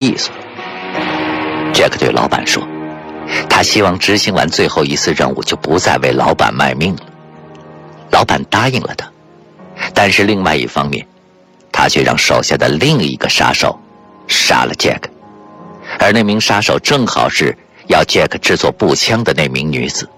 利索。杰克对老板说，他希望执行完最后一次任务就不再为老板卖命了。老板答应了他，但是另外一方面，他却让手下的另一个杀手杀了杰克，而那名杀手正好是要杰克制作步枪的那名女子。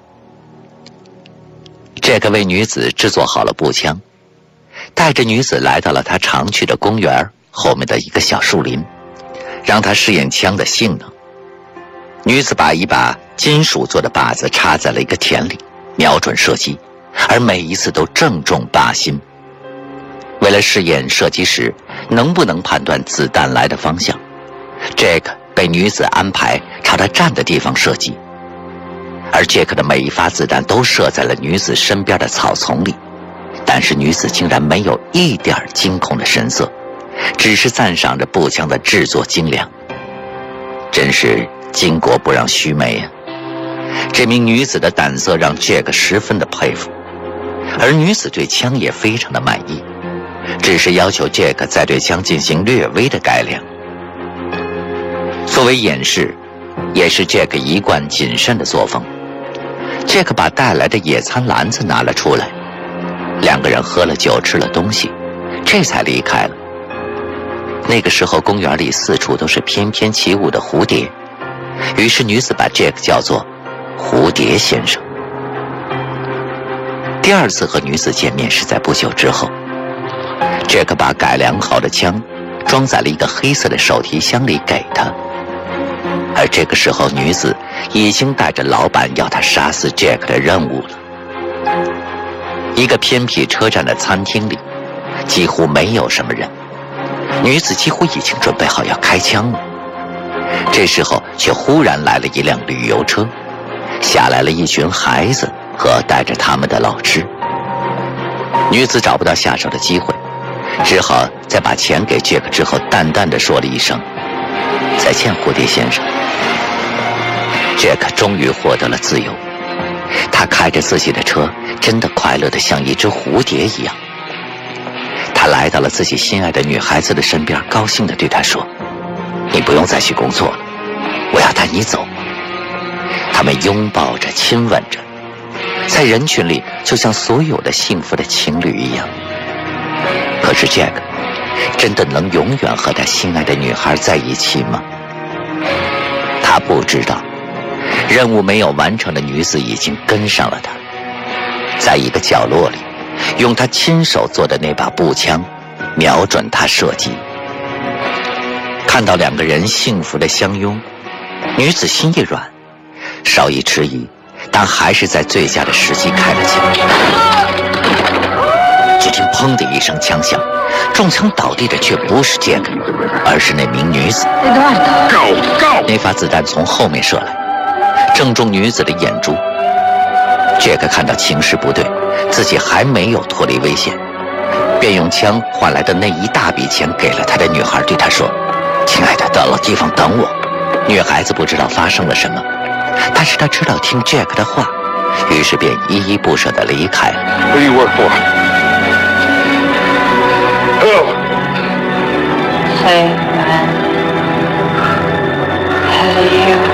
杰克为女子制作好了步枪，带着女子来到了他常去的公园后面的一个小树林，让她试验枪的性能。女子把一把金属做的靶子插在了一个田里，瞄准射击，而每一次都正中靶心。为了试验射击时能不能判断子弹来的方向，杰克被女子安排朝他站的地方射击，而杰克的每一发子弹都射在了女子身边的草丛里，但是女子竟然没有一点惊恐的神色，只是赞赏着步枪的制作精良。真是巾帼不让须眉啊！这名女子的胆色让杰克十分的佩服，而女子对枪也非常的满意，只是要求杰克再对枪进行略微的改良。作为演示，也是杰克一贯谨慎的作风。杰克把带来的野餐篮子拿了出来，两个人喝了酒，吃了东西，这才离开了。那个时候公园里四处都是翩翩起舞的蝴蝶，于是女子把杰克叫做蝴蝶先生。第二次和女子见面是在不久之后，杰克把改良好的枪装在了一个黑色的手提箱里给他，而这个时候女子已经带着老板要他杀死杰克的任务了。一个偏僻车站的餐厅里几乎没有什么人，女子几乎已经准备好要开枪了。这时候却忽然来了一辆旅游车，下来了一群孩子和带着他们的老师。女子找不到下手的机会，只好在把钱给杰克之后淡淡地说了一声再见蝴蝶先生。杰克终于获得了自由，他开着自己的车，真的快乐得像一只蝴蝶一样。他来到了自己心爱的女孩子的身边，高兴地对她说，你不用再去工作了，我要带你走。他们拥抱着亲吻着，在人群里就像所有的幸福的情侣一样。可是杰克真的能永远和他心爱的女孩在一起吗？他不知道，任务没有完成的女子已经跟上了他，在一个角落里用他亲手做的那把步枪瞄准他射击。看到两个人幸福的相拥，女子心一软，稍一迟疑，但还是在最佳的时机开了枪。只听砰的一声枪响，中枪倒地的却不是杰克，而是那名女子。那发子弹从后面射来，正中女子的眼珠。杰克看到情势不对，自己还没有脱离危险，便用枪换来的那一大笔钱给了他的女孩，对她说，亲爱的，到了地方等我。女孩子不知道发生了什么，但是她知道听杰克的话，于是便依依不舍地离开了。 What do you work for? Hello. Hey, man. Hey, you.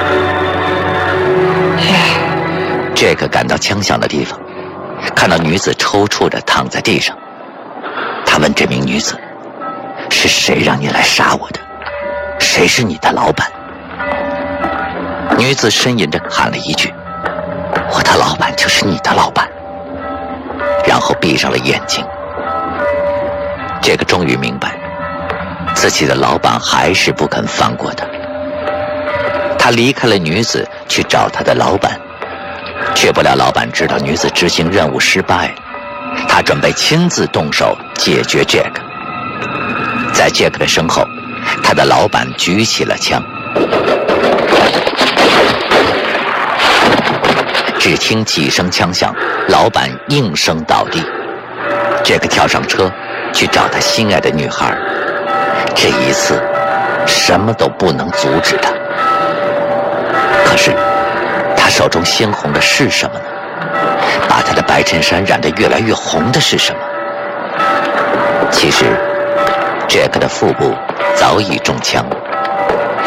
Yeah. 杰克赶到枪响的地方，看到女子抽搐着躺在地上。他问这名女子，是谁让你来杀我的？谁是你的老板？女子呻吟着喊了一句，我的老板就是你的老板，然后闭上了眼睛。杰克终于明白，自己的老板还是不肯放过他。他离开了女子，去找他的老板，却不料老板知道女子执行任务失败了，他准备亲自动手解决杰克。在杰克的身后，他的老板举起了枪，只听几声枪响，老板应声倒地。杰克跳上车去找他心爱的女孩，这一次什么都不能阻止他。可是他手中鲜红的是什么呢？把他的白衬衫染得越来越红的是什么？其实杰克的腹部早已中枪了。